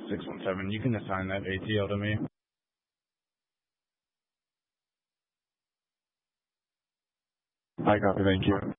617. You can assign that ATL to me. I copy, thank you.